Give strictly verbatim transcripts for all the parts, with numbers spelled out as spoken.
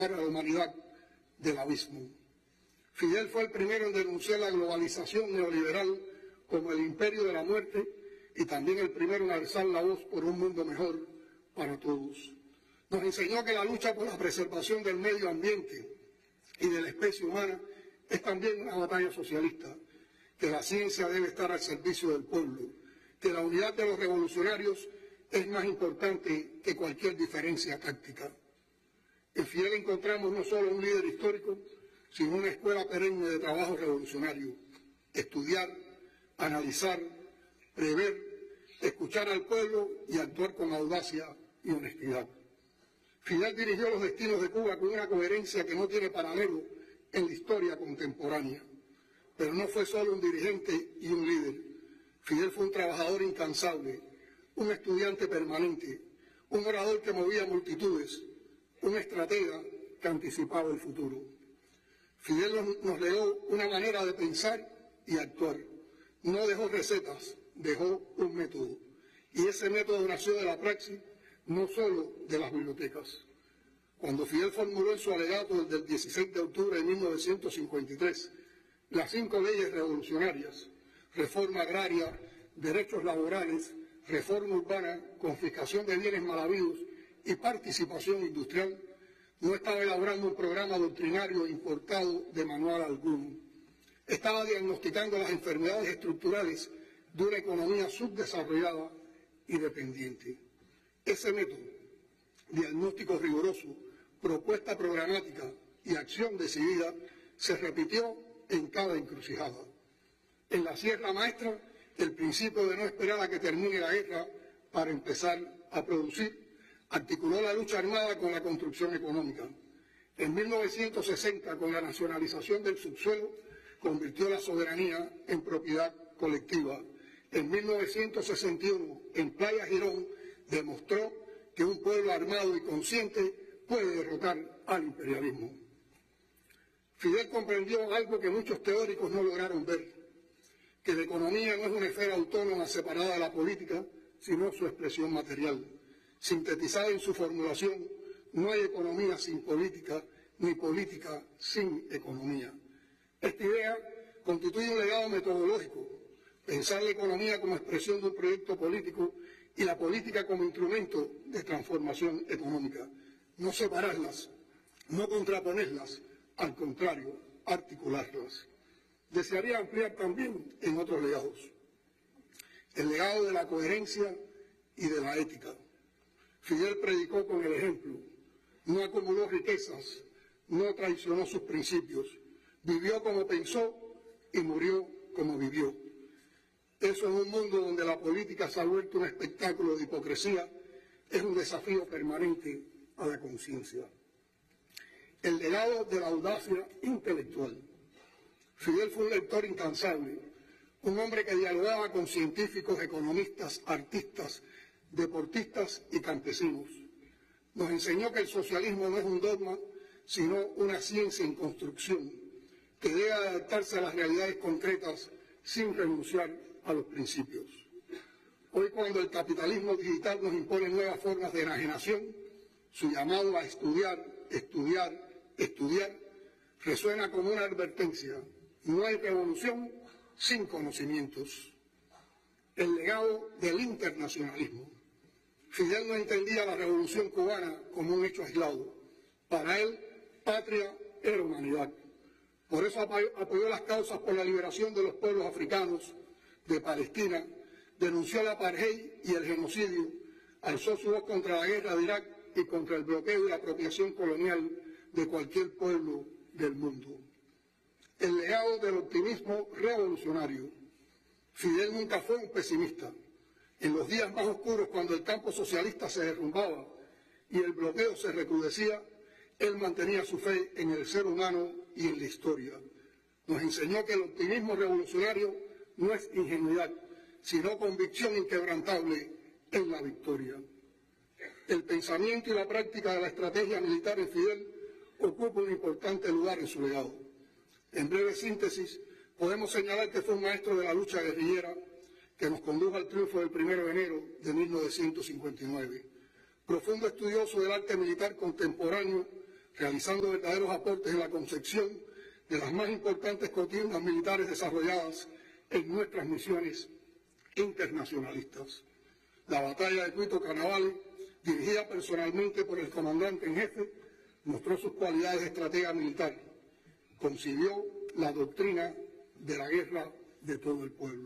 a la humanidad del abismo. Fidel fue el primero en denunciar la globalización neoliberal como el imperio de la muerte y también el primero en alzar la voz por un mundo mejor para todos. Nos enseñó que la lucha por la preservación del medio ambiente y de la especie humana es también una batalla socialista, que la ciencia debe estar al servicio del pueblo, que la unidad de los revolucionarios es más importante que cualquier diferencia táctica. En Fidel encontramos no solo un líder histórico, sino una escuela perenne de trabajo revolucionario. Estudiar, analizar, prever, escuchar al pueblo y actuar con audacia y honestidad. Fidel dirigió los destinos de Cuba con una coherencia que no tiene paralelo en la historia contemporánea. Pero no fue solo un dirigente y un líder. Fidel fue un trabajador incansable, un estudiante permanente, un orador que movía multitudes, un estratega que anticipaba el futuro. Fidel nos, nos legó una manera de pensar y actuar. No dejó recetas, dejó un método. Y ese método nació de la praxis, no solo de las bibliotecas. Cuando Fidel formuló en su alegato del dieciséis de octubre de mil novecientos cincuenta y tres las cinco leyes revolucionarias, reforma agraria, derechos laborales, reforma urbana, confiscación de bienes mal habidos y participación industrial, no estaba elaborando un programa doctrinario importado de manual alguno. Estaba diagnosticando las enfermedades estructurales de una economía subdesarrollada y dependiente. Ese método, diagnóstico riguroso, propuesta programática y acción decidida, se repitió en cada encrucijada. En la Sierra Maestra, el principio de no esperar a que termine la guerra para empezar a producir, articuló la lucha armada con la construcción económica. En mil novecientos sesenta, con la nacionalización del subsuelo, convirtió la soberanía en propiedad colectiva. En mil novecientos sesenta y uno, en Playa Girón, demostró que un pueblo armado y consciente puede derrotar al imperialismo. Fidel comprendió algo que muchos teóricos no lograron ver, que la economía no es una esfera autónoma separada de la política, sino su expresión material. Sintetizada en su formulación, no hay economía sin política, ni política sin economía. Esta idea constituye un legado metodológico, pensar la economía como expresión de un proyecto político y la política como instrumento de transformación económica. No separarlas, no contraponerlas, al contrario, articularlas. Desearía ampliar también en otros legados. El legado de la coherencia y de la ética. Fidel predicó con el ejemplo, no acumuló riquezas, no traicionó sus principios, vivió como pensó y murió como vivió. Eso en un mundo donde la política se ha vuelto un espectáculo de hipocresía, es un desafío permanente a la conciencia. El legado de la audacia intelectual. Fidel fue un lector incansable, un hombre que dialogaba con científicos, economistas, artistas, deportistas y campesinos. Nos enseñó que el socialismo no es un dogma, sino una ciencia en construcción, que debe adaptarse a las realidades concretas sin renunciar a los principios. Hoy, cuando el capitalismo digital nos impone nuevas formas de enajenación, su llamado a estudiar, estudiar, estudiar, resuena como una advertencia. No hay revolución sin conocimientos. El legado del internacionalismo. Fidel no entendía la revolución cubana como un hecho aislado. Para él, patria era humanidad. Por eso apoyó las causas por la liberación de los pueblos africanos, de Palestina, denunció el apartheid y el genocidio, alzó su voz contra la guerra de Irak y contra el bloqueo y la apropiación colonial de cualquier pueblo del mundo. El legado del optimismo revolucionario. Fidel nunca fue un pesimista. En los días más oscuros, cuando el campo socialista se derrumbaba y el bloqueo se recrudecía, él mantenía su fe en el ser humano y en la historia. Nos enseñó que el optimismo revolucionario no es ingenuidad, sino convicción inquebrantable en la victoria. El pensamiento y la práctica de la estrategia militar en Fidel ocupa un importante lugar en su legado. En breve síntesis, podemos señalar que fue un maestro de la lucha guerrillera que nos condujo al triunfo del primero de enero de mil novecientos cincuenta y nueve. Profundo estudioso del arte militar contemporáneo, realizando verdaderos aportes en la concepción de las más importantes contiendas militares desarrolladas en nuestras misiones internacionalistas. La batalla de Cuito Canavales, dirigida personalmente por el comandante en jefe, mostró sus cualidades de estratega militar, concibió la doctrina de la guerra de todo el pueblo.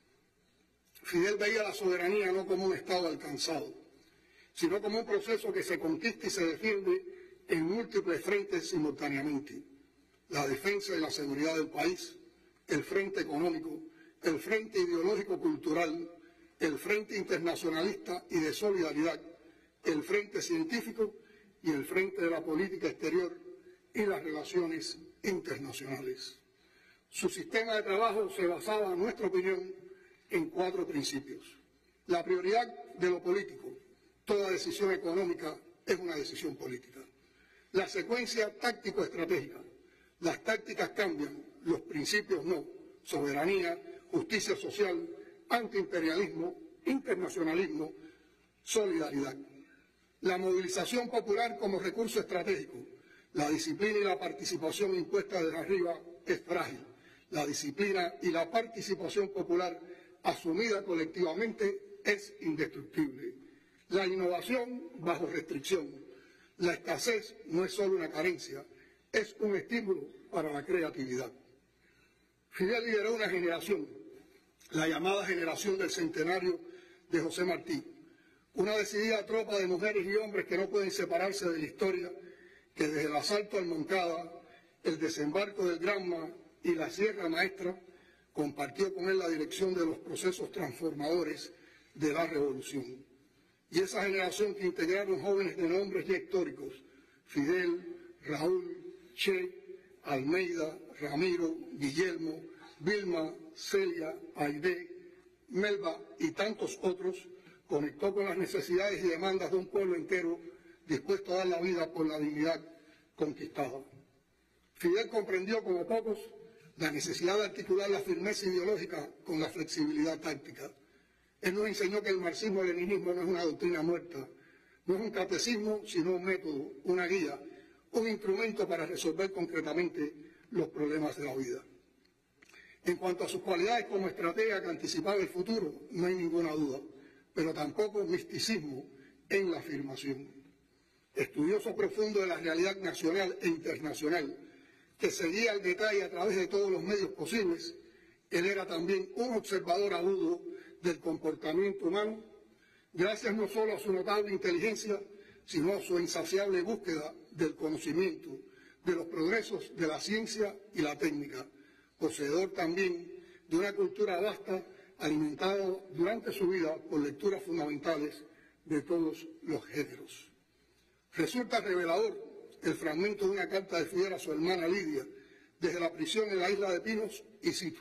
Fidel veía la soberanía no como un estado alcanzado, sino como un proceso que se conquista y se defiende en múltiples frentes simultáneamente: la defensa y la seguridad del país, el frente económico, el frente ideológico-cultural, el frente internacionalista y de solidaridad, el frente científico y el frente de la política exterior y las relaciones internacionales. Su sistema de trabajo se basaba, en nuestra opinión, en cuatro principios. La prioridad de lo político. Toda decisión económica es una decisión política. La secuencia táctico-estratégica. Las tácticas cambian, los principios no. Soberanía, justicia social, antiimperialismo, internacionalismo, solidaridad. La movilización popular como recurso estratégico. La disciplina y la participación impuesta desde arriba es frágil. La disciplina y la participación popular asumida colectivamente es indestructible. La innovación bajo restricción. La escasez no es solo una carencia, es un estímulo para la creatividad. Fidel lideró una generación, la llamada generación del centenario de José Martí, una decidida tropa de mujeres y hombres que no pueden separarse de la historia, que desde el asalto al Moncada, el desembarco del Granma y la Sierra Maestra, compartió con él la dirección de los procesos transformadores de la revolución. Y esa generación que integraron jóvenes de nombres ya históricos: Fidel, Raúl, Che, Almeida, Ramiro, Guillermo, Vilma, Celia, Aide, Melba y tantos otros, conectó con las necesidades y demandas de un pueblo entero dispuesto a dar la vida por la dignidad conquistada. Fidel comprendió, como pocos, la necesidad de articular la firmeza ideológica con la flexibilidad táctica. Él nos enseñó que el marxismo-leninismo no es una doctrina muerta, no es un catecismo, sino un método, una guía, un instrumento para resolver concretamente los problemas de la vida. En cuanto a sus cualidades como estratega que anticipaba el futuro, no hay ninguna duda, pero tampoco misticismo en la afirmación. Estudioso profundo de la realidad nacional e internacional, que seguía el detalle a través de todos los medios posibles, él era también un observador agudo del comportamiento humano, gracias no solo a su notable inteligencia, sino a su insaciable búsqueda del conocimiento, de los progresos de la ciencia y la técnica, poseedor también de una cultura vasta, alimentado durante su vida por lecturas fundamentales de todos los géneros. Resulta revelador el fragmento de una carta de Fidel a su hermana Lidia, desde la prisión en la isla de Pinos, y cito: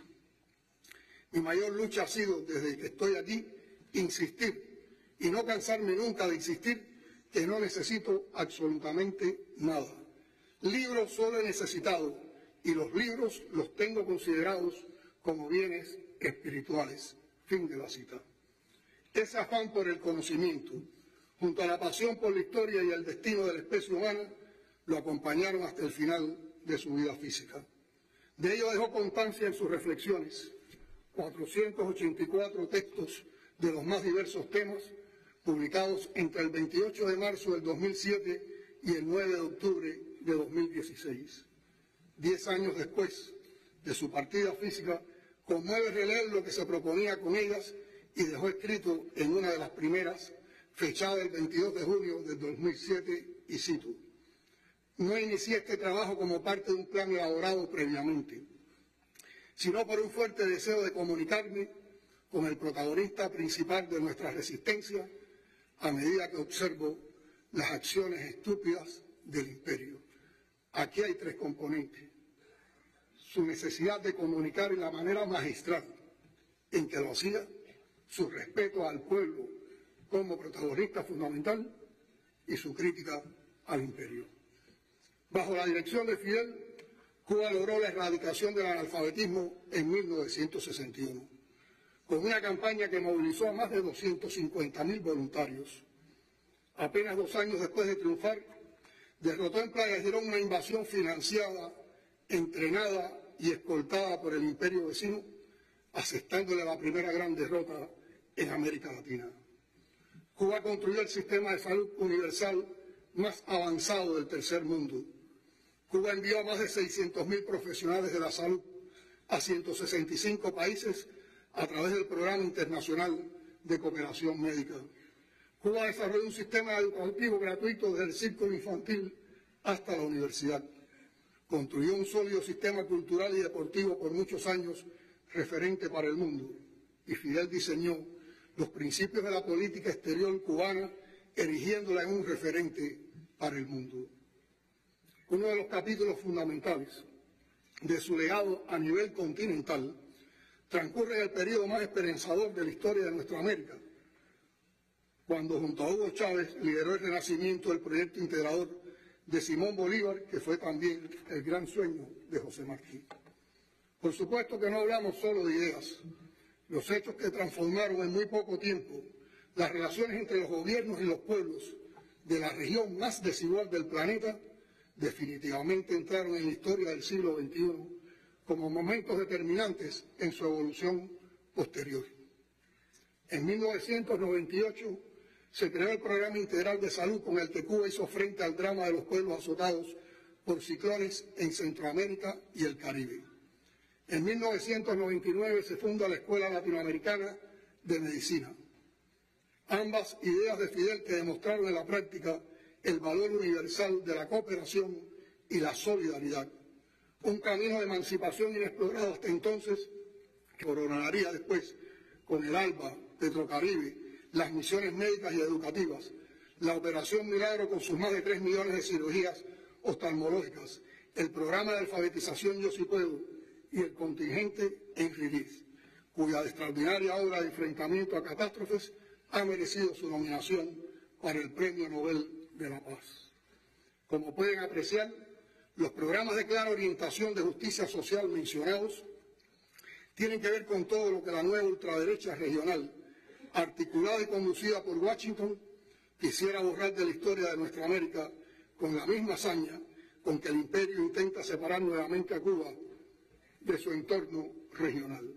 mi mayor lucha ha sido, desde que estoy aquí, insistir, y no cansarme nunca de insistir, que no necesito absolutamente nada. Libros solo he necesitado, y los libros los tengo considerados como bienes espirituales. Fin de la cita. Ese afán por el conocimiento, junto a la pasión por la historia y el destino de la especie humana, lo acompañaron hasta el final de su vida física. De ello dejó constancia en sus reflexiones, cuatrocientos ochenta y cuatro textos de los más diversos temas, publicados entre el veintiocho de marzo del dos mil siete y el nueve de octubre de dos mil dieciséis. Diez años después de su partida física, conmueve releer lo que se proponía con ellas y dejó escrito en una de las primeras, fechada el veintidós de junio del dos mil siete, y cito: no inicié este trabajo como parte de un plan elaborado previamente, sino por un fuerte deseo de comunicarme con el protagonista principal de nuestra resistencia a medida que observo las acciones estúpidas del imperio. Aquí hay tres componentes: su necesidad de comunicar en la manera magistral en que lo hacía, su respeto al pueblo como protagonista fundamental y su crítica al imperio. Bajo la dirección de Fidel, Cuba logró la erradicación del analfabetismo en mil novecientos sesenta y uno, con una campaña que movilizó a más de doscientos cincuenta mil voluntarios. Apenas dos años después de triunfar, Derrotó en Playa Girón una invasión financiada, entrenada y escoltada por el imperio vecino, asestándole la primera gran derrota en América Latina. Cuba construyó el sistema de salud universal más avanzado del tercer mundo. Cuba envió a más de seiscientos mil profesionales de la salud a ciento sesenta y cinco países a través del Programa Internacional de Cooperación Médica. Cuba desarrolló un sistema educativo gratuito desde el círculo infantil hasta la universidad. Construyó un sólido sistema cultural y deportivo por muchos años referente para el mundo. Y Fidel diseñó los principios de la política exterior cubana, erigiéndola en un referente para el mundo. Uno de los capítulos fundamentales de su legado a nivel continental transcurre en el periodo más esperanzador de la historia de nuestra América, cuando junto a Hugo Chávez lideró el renacimiento del proyecto integrador de Simón Bolívar, que fue también el gran sueño de José Martí. Por supuesto que no hablamos solo de ideas. Los hechos que transformaron en muy poco tiempo las relaciones entre los gobiernos y los pueblos de la región más desigual del planeta definitivamente entraron en la historia del siglo veintiuno como momentos determinantes en su evolución posterior. En mil novecientos noventa y ocho se creó el Programa Integral de Salud con el que Cuba hizo frente al drama de los pueblos azotados por ciclones en Centroamérica y el Caribe. En mil novecientos noventa y nueve se funda la Escuela Latinoamericana de Medicina. Ambas ideas de Fidel que demostraron en la práctica el valor universal de la cooperación y la solidaridad. Un camino de emancipación inexplorado hasta entonces, que coronaría después con el ALBA, Petrocaribe, las misiones médicas y educativas, la Operación Milagro con sus más de tres millones de cirugías oftalmológicas, el programa de alfabetización Yo Sí Puedo y el contingente en Relief, cuya extraordinaria obra de enfrentamiento a catástrofes ha merecido su nominación para el Premio Nobel de la Paz. Como pueden apreciar, los programas de clara orientación de justicia social mencionados tienen que ver con todo lo que la nueva ultraderecha regional, articulada y conducida por Washington, quisiera borrar de la historia de nuestra América con la misma hazaña con que el imperio intenta separar nuevamente a Cuba de su entorno regional.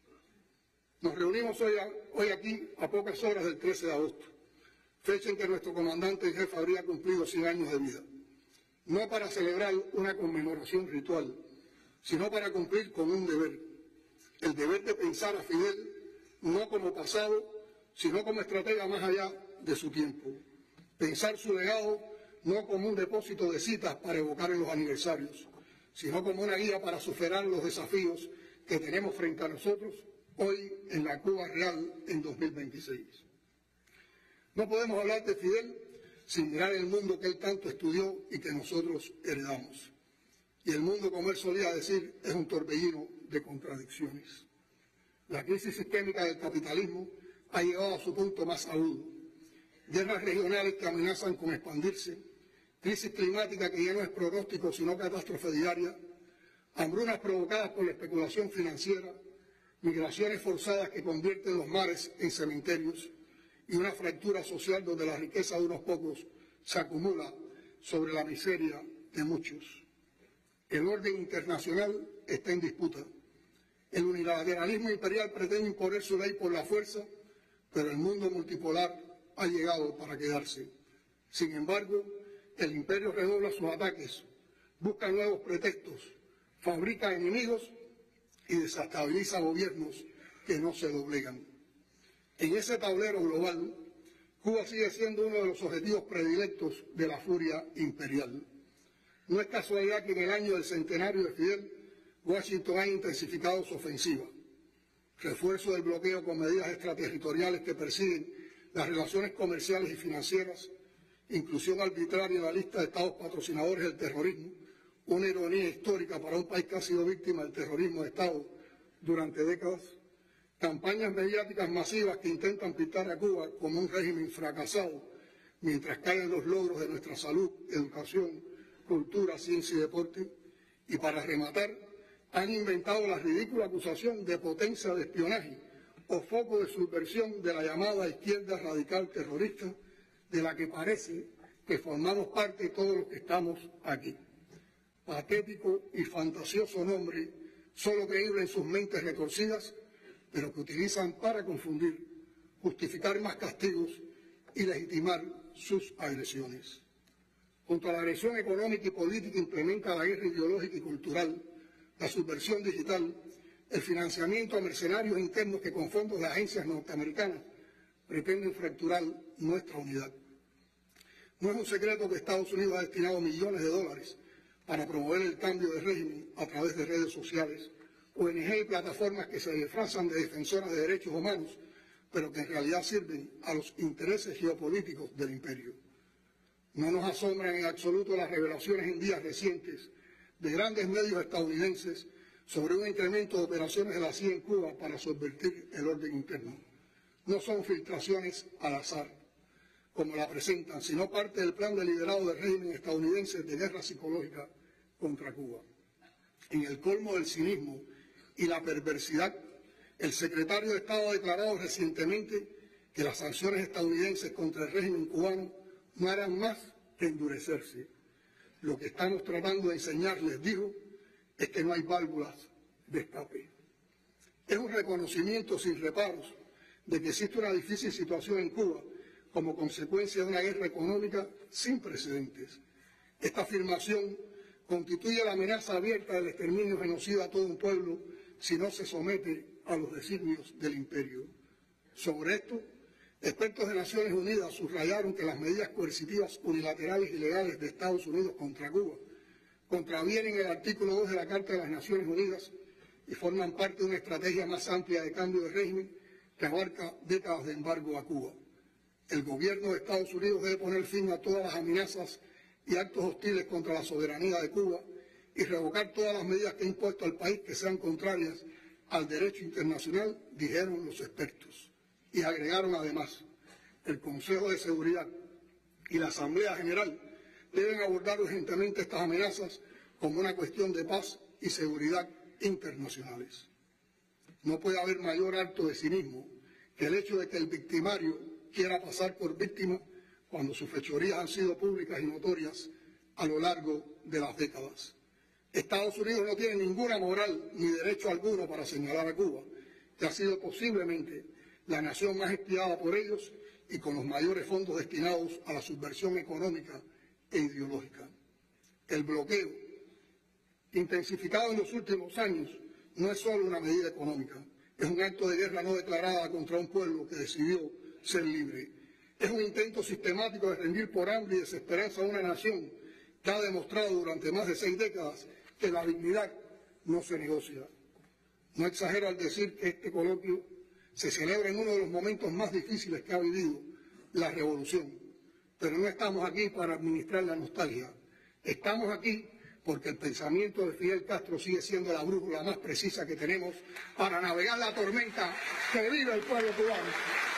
Nos reunimos hoy, a, hoy aquí a pocas horas del trece de agosto, fecha en que nuestro comandante en jefe habría cumplido cien años de vida, no para celebrar una conmemoración ritual, sino para cumplir con un deber, el deber de pensar a Fidel no como pasado, sino como estratega más allá de su tiempo, pensar su legado no como un depósito de citas para evocar en los aniversarios, sino como una guía para superar los desafíos que tenemos frente a nosotros hoy en la Cuba real en dos mil veintiséis. No podemos hablar de Fidel sin mirar el mundo que él tanto estudió y que nosotros heredamos. Y el mundo, como él solía decir, es un torbellino de contradicciones. La crisis sistémica del capitalismo ha llegado a su punto más agudo. Guerras regionales que amenazan con expandirse, crisis climática que ya no es pronóstico sino catástrofe diaria, hambrunas provocadas por la especulación financiera, migraciones forzadas que convierten los mares en cementerios y una fractura social donde la riqueza de unos pocos se acumula sobre la miseria de muchos. El orden internacional está en disputa. El unilateralismo imperial pretende imponer su ley por la fuerza, pero el mundo multipolar ha llegado para quedarse. Sin embargo, el imperio redobla sus ataques, busca nuevos pretextos, fabrica enemigos y desestabiliza gobiernos que no se doblegan. En ese tablero global, Cuba sigue siendo uno de los objetivos predilectos de la furia imperial. No es casualidad que en el año del centenario de Fidel, Washington ha intensificado su ofensiva. Refuerzo del bloqueo con medidas extraterritoriales que persiguen las relaciones comerciales y financieras, inclusión arbitraria en la lista de estados patrocinadores del terrorismo, una ironía histórica para un país que ha sido víctima del terrorismo de Estado durante décadas, campañas mediáticas masivas que intentan pintar a Cuba como un régimen fracasado, mientras caen los logros de nuestra salud, educación, cultura, ciencia y deporte, y para rematar, han inventado la ridícula acusación de potencia de espionaje o foco de subversión de la llamada izquierda radical terrorista, de la que parece que formamos parte de todos los que estamos aquí. Patético y fantasioso nombre, solo creíble en sus mentes retorcidas, pero que utilizan para confundir, justificar más castigos y legitimar sus agresiones. Junto a la agresión económica y política implementa la guerra ideológica y cultural, la subversión digital, el financiamiento a mercenarios internos que con fondos de agencias norteamericanas pretenden fracturar nuestra unidad. No es un secreto que Estados Unidos ha destinado millones de dólares para promover el cambio de régimen a través de redes sociales, O N G y plataformas que se disfrazan de defensoras de derechos humanos, pero que en realidad sirven a los intereses geopolíticos del imperio. No nos asombran en absoluto las revelaciones en días recientes de grandes medios estadounidenses sobre un incremento de operaciones de la C I A en Cuba para subvertir el orden interno. No son filtraciones al azar, como la presentan, sino parte del plan deliberado del régimen estadounidense de guerra psicológica contra Cuba. En el colmo del cinismo y la perversidad, el secretario de Estado ha declarado recientemente que las sanciones estadounidenses contra el régimen cubano no harán más que endurecerse. Lo que estamos tratando de enseñarles, dijo, es que no hay válvulas de escape. Es un reconocimiento sin reparos de que existe una difícil situación en Cuba como consecuencia de una guerra económica sin precedentes. Esta afirmación constituye la amenaza abierta del exterminio genocida a todo un pueblo si no se somete a los designios del imperio. Sobre esto, expertos de Naciones Unidas subrayaron que las medidas coercitivas unilaterales y legales de Estados Unidos contra Cuba contravienen el artículo dos de la Carta de las Naciones Unidas y forman parte de una estrategia más amplia de cambio de régimen que abarca décadas de embargo a Cuba. El gobierno de Estados Unidos debe poner fin a todas las amenazas y actos hostiles contra la soberanía de Cuba y revocar todas las medidas que ha impuesto al país que sean contrarias al derecho internacional, dijeron los expertos. Y agregaron además, el Consejo de Seguridad y la Asamblea General deben abordar urgentemente estas amenazas como una cuestión de paz y seguridad internacionales. No puede haber mayor acto de cinismo que el hecho de que el victimario quiera pasar por víctima cuando sus fechorías han sido públicas y notorias a lo largo de las décadas. Estados Unidos no tiene ninguna moral ni derecho alguno para señalar a Cuba, que ha sido posiblemente la nación más espiada por ellos y con los mayores fondos destinados a la subversión económica e ideológica. El bloqueo, intensificado en los últimos años, no es solo una medida económica, es un acto de guerra no declarada contra un pueblo que decidió ser libre. Es un intento sistemático de rendir por hambre y desesperanza a una nación que ha demostrado durante más de seis décadas que la dignidad no se negocia. No exagero al decir que este coloquio se celebra en uno de los momentos más difíciles que ha vivido la revolución, pero no estamos aquí para administrar la nostalgia. Estamos aquí porque el pensamiento de Fidel Castro sigue siendo la brújula más precisa que tenemos para navegar la tormenta que vive el pueblo cubano.